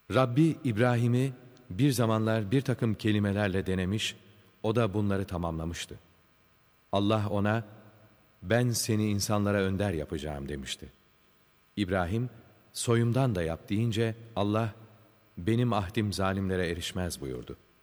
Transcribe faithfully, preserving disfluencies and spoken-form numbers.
Rabbi İbrahim'i bir zamanlar bir takım kelimelerle denemiş, o da bunları tamamlamıştı. Allah ona, ben seni insanlara önder yapacağım demişti. İbrahim, soyumdan da yap deyince Allah, benim ahdim zalimlere erişmez buyurdu.